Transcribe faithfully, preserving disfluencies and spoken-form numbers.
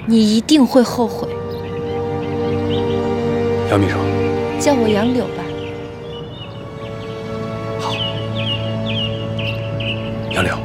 你一定会后悔。 杨秘书， 叫我杨柳吧。 好，杨柳。